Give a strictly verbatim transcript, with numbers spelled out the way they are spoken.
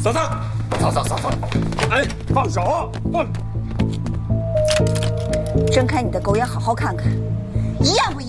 嫂嫂，嫂嫂，嫂嫂，哎，放手！放！ 睁开你的狗眼，好好看看，一样不